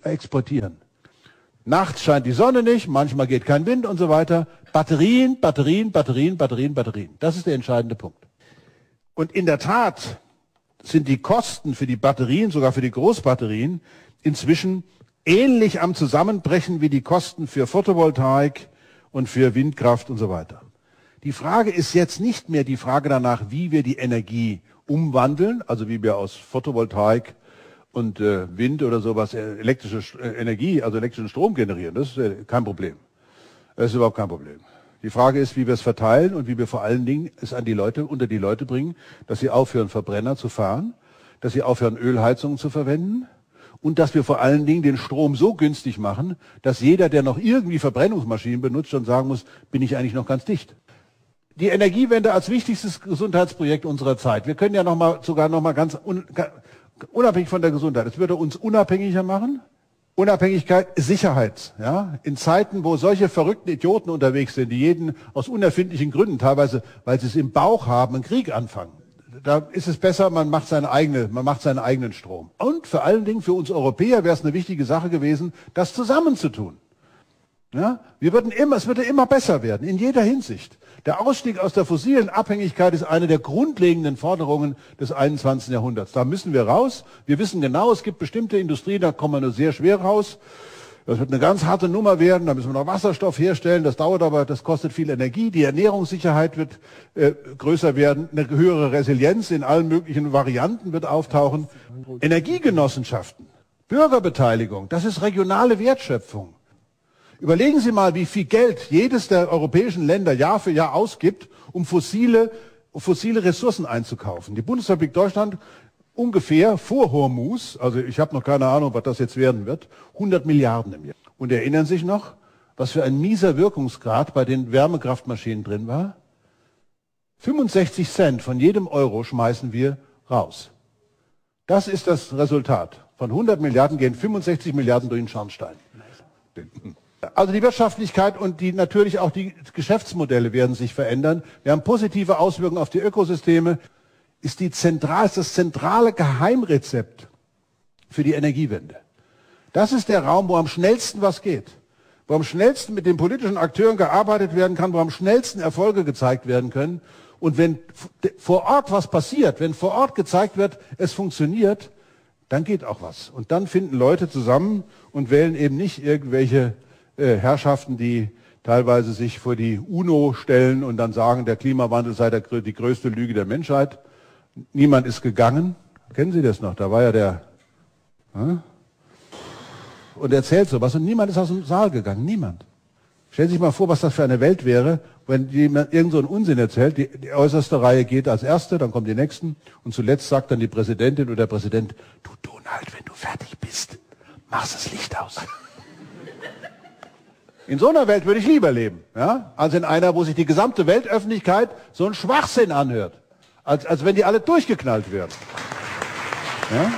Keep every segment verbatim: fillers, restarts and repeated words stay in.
exportieren. Nachts scheint die Sonne nicht, manchmal geht kein Wind und so weiter. Batterien, Batterien, Batterien, Batterien, Batterien. Das ist der entscheidende Punkt. Und in der Tat sind die Kosten für die Batterien, sogar für die Großbatterien, inzwischen ähnlich am Zusammenbrechen wie die Kosten für Photovoltaik und für Windkraft und so weiter. Die Frage ist jetzt nicht mehr die Frage danach, wie wir die Energie umwandeln, also wie wir aus Photovoltaik und äh, Wind oder sowas äh, elektrische äh, Energie, also elektrischen Strom generieren. Das ist äh, kein Problem. Das ist überhaupt kein Problem. Die Frage ist, wie wir es verteilen und wie wir vor allen Dingen es an die Leute, unter die Leute bringen, dass sie aufhören, Verbrenner zu fahren, dass sie aufhören, Ölheizungen zu verwenden und dass wir vor allen Dingen den Strom so günstig machen, dass jeder, der noch irgendwie Verbrennungsmaschinen benutzt, schon sagen muss, bin ich eigentlich noch ganz dicht. Die Energiewende als wichtigstes Gesundheitsprojekt unserer Zeit. Wir können ja noch mal, sogar noch mal ganz un, unabhängig von der Gesundheit. Es würde uns unabhängiger machen. Unabhängigkeit, Sicherheit. Ja? In Zeiten, wo solche verrückten Idioten unterwegs sind, die jeden aus unerfindlichen Gründen, teilweise, weil sie es im Bauch haben, einen Krieg anfangen. Da ist es besser, man macht seine eigene, man macht seinen eigenen Strom. Und vor allen Dingen für uns Europäer wäre es eine wichtige Sache gewesen, das zusammenzutun. Ja? Wir würden immer, es würde immer besser werden, in jeder Hinsicht. Der Ausstieg aus der fossilen Abhängigkeit ist eine der grundlegenden Forderungen des einundzwanzigsten Jahrhunderts. Da müssen wir raus. Wir wissen genau, es gibt bestimmte Industrien, da kommen wir nur sehr schwer raus. Das wird eine ganz harte Nummer werden. Da müssen wir noch Wasserstoff herstellen. Das dauert aber, das kostet viel Energie. Die Ernährungssicherheit wird äh, größer werden. Eine höhere Resilienz in allen möglichen Varianten wird auftauchen. Energiegenossenschaften, Bürgerbeteiligung, das ist regionale Wertschöpfung. Überlegen Sie mal, wie viel Geld jedes der europäischen Länder Jahr für Jahr ausgibt, um fossile, fossile Ressourcen einzukaufen. Die Bundesrepublik Deutschland ungefähr vor Hormuz, also ich habe noch keine Ahnung, was das jetzt werden wird, hundert Milliarden im Jahr. Und erinnern sich noch, was für ein mieser Wirkungsgrad bei den Wärmekraftmaschinen drin war? fünfundsechzig Cent von jedem Euro schmeißen wir raus. Das ist das Resultat. Von hundert Milliarden gehen fünfundsechzig Milliarden durch den Schornstein. Also die Wirtschaftlichkeit und die, natürlich auch die Geschäftsmodelle werden sich verändern. Wir haben positive Auswirkungen auf die Ökosysteme. Ist, die zentral, ist das zentrale Geheimrezept für die Energiewende. Das ist der Raum, wo am schnellsten was geht. Wo am schnellsten mit den politischen Akteuren gearbeitet werden kann, wo am schnellsten Erfolge gezeigt werden können. Und wenn vor Ort was passiert, wenn vor Ort gezeigt wird, es funktioniert, dann geht auch was. Und dann finden Leute zusammen und wählen eben nicht irgendwelche äh, Herrschaften, die teilweise sich vor die UNO stellen und dann sagen, der Klimawandel sei der, die größte Lüge der Menschheit. Niemand ist gegangen. Kennen Sie das noch? Da war ja der... Hm? Und erzählt sowas und niemand ist aus dem Saal gegangen. Niemand. Stellen Sie sich mal vor, was das für eine Welt wäre, wenn jemand irgend so einen Unsinn erzählt. Die, die äußerste Reihe geht als erste, dann kommen die nächsten und zuletzt sagt dann die Präsidentin oder der Präsident, du Donald, wenn du fertig bist, machst das Licht aus. In so einer Welt würde ich lieber leben, ja, als in einer, wo sich die gesamte Weltöffentlichkeit so einen Schwachsinn anhört. Als, als wenn die alle durchgeknallt werden. Ja?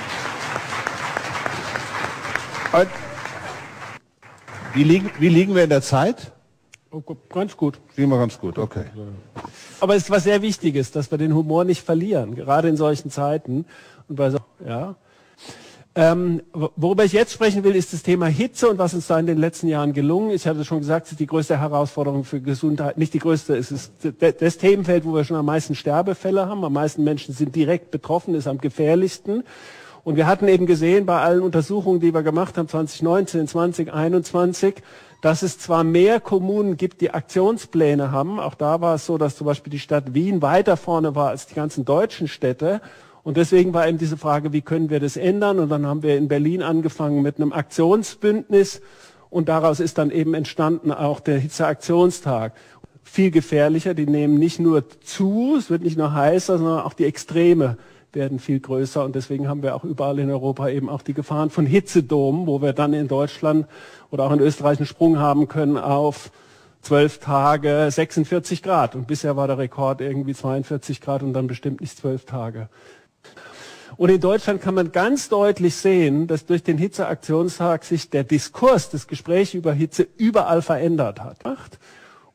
Und wie, liegen, wie liegen wir in der Zeit? Oh, ganz gut. Liegen wir ganz gut, okay. Aber es ist was sehr Wichtiges, dass wir den Humor nicht verlieren, gerade in solchen Zeiten. Und bei so, ja. Ähm, worüber ich jetzt sprechen will, ist das Thema Hitze und was uns da in den letzten Jahren gelungen ist. Ich hatte schon gesagt, es ist die größte Herausforderung für Gesundheit. Nicht die größte, es ist das Themenfeld, wo wir schon am meisten Sterbefälle haben. Am meisten Menschen sind direkt betroffen, ist am gefährlichsten. Und wir hatten eben gesehen bei allen Untersuchungen, die wir gemacht haben, zwanzig neunzehn, zwanzig einundzwanzig, dass es zwar mehr Kommunen gibt, die Aktionspläne haben. Auch da war es so, dass zum Beispiel die Stadt Wien weiter vorne war als die ganzen deutschen Städte. Und deswegen war eben diese Frage, wie können wir das ändern? Und dann haben wir in Berlin angefangen mit einem Aktionsbündnis. Und daraus ist dann eben entstanden auch der Hitzeaktionstag. Viel gefährlicher, die nehmen nicht nur zu, es wird nicht nur heißer, sondern auch die Extreme werden viel größer. Und deswegen haben wir auch überall in Europa eben auch die Gefahren von Hitzedomen, wo wir dann in Deutschland oder auch in Österreich einen Sprung haben können auf zwölf Tage, sechsundvierzig Grad. Und bisher war der Rekord irgendwie zweiundvierzig Grad und dann bestimmt nicht zwölf Tage. Und in Deutschland kann man ganz deutlich sehen, dass durch den Hitzeaktionstag sich der Diskurs, das Gespräch über Hitze überall verändert hat.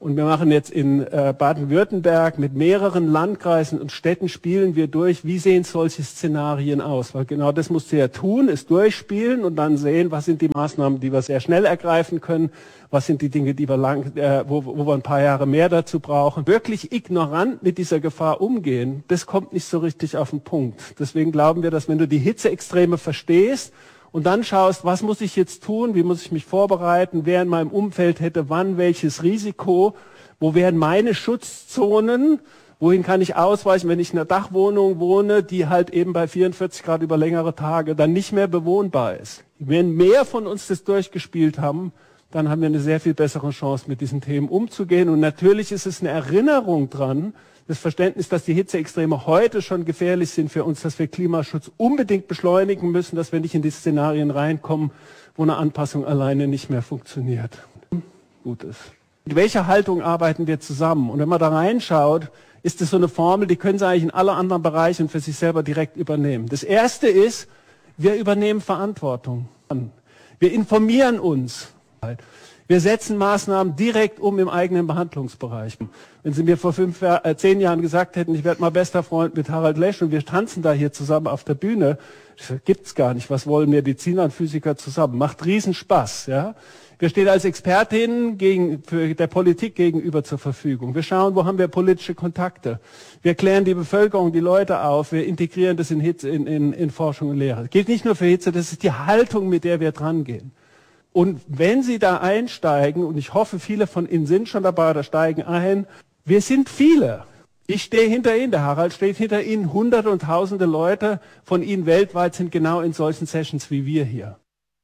Und wir machen jetzt in äh, Baden-Württemberg mit mehreren Landkreisen und Städten spielen wir durch, wie sehen solche Szenarien aus. Weil genau das musst du ja tun, ist durchspielen und dann sehen, was sind die Maßnahmen, die wir sehr schnell ergreifen können, was sind die Dinge, die wir lang, äh, wo, wo wir ein paar Jahre mehr dazu brauchen. Wirklich ignorant mit dieser Gefahr umgehen, das kommt nicht so richtig auf den Punkt. Deswegen glauben wir, dass wenn du die Hitzeextreme verstehst, und dann schaust, was muss ich jetzt tun, wie muss ich mich vorbereiten, wer in meinem Umfeld hätte wann welches Risiko, wo wären meine Schutzzonen, wohin kann ich ausweichen, wenn ich in einer Dachwohnung wohne, die halt eben bei vierundvierzig Grad über längere Tage dann nicht mehr bewohnbar ist. Wenn mehr von uns das durchgespielt haben, dann haben wir eine sehr viel bessere Chance, mit diesen Themen umzugehen. Und natürlich ist es eine Erinnerung dran, das Verständnis, dass die Hitzeextreme heute schon gefährlich sind für uns, dass wir Klimaschutz unbedingt beschleunigen müssen, dass wir nicht in die Szenarien reinkommen, wo eine Anpassung alleine nicht mehr funktioniert. Gut ist. Mit welcher Haltung arbeiten wir zusammen? Und wenn man da reinschaut, ist das so eine Formel, die können Sie eigentlich in alle anderen Bereichen für sich selber direkt übernehmen. Das Erste ist, wir übernehmen Verantwortung. Wir informieren uns. Wir setzen Maßnahmen direkt um im eigenen Behandlungsbereich. Wenn Sie mir vor fünf, äh, zehn Jahren gesagt hätten, ich werde mal bester Freund mit Harald Lesch und wir tanzen da hier zusammen auf der Bühne, das gibt's gar nicht. Was wollen Mediziner und Physiker zusammen? Macht riesen Spaß, ja. Wir stehen als Expertinnen gegen, für der Politik gegenüber zur Verfügung. Wir schauen, wo haben wir politische Kontakte. Wir klären die Bevölkerung, die Leute auf. Wir integrieren das in, Hitze, in, in, in Forschung und Lehre. Das gilt nicht nur für Hitze, das ist die Haltung, mit der wir dran gehen. Und wenn Sie da einsteigen, und ich hoffe, viele von Ihnen sind schon dabei oder steigen ein, wir sind viele. Ich stehe hinter Ihnen, der Harald steht hinter Ihnen, hunderte und tausende Leute von Ihnen weltweit sind genau in solchen Sessions wie wir hier.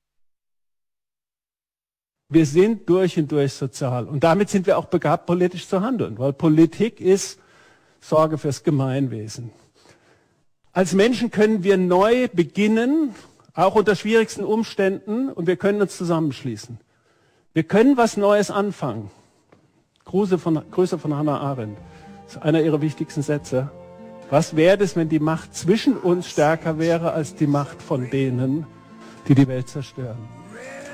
Wir sind durch und durch sozial und damit sind wir auch begabt, politisch zu handeln, weil Politik ist Sorge fürs Gemeinwesen. Als Menschen können wir neu beginnen, auch unter schwierigsten Umständen, und wir können uns zusammenschließen. Wir können was Neues anfangen. Grüße von, Grüße von Hannah Arendt. Das ist einer ihrer wichtigsten Sätze. Was wäre es, wenn die Macht zwischen uns stärker wäre als die Macht von denen, die die Welt zerstören?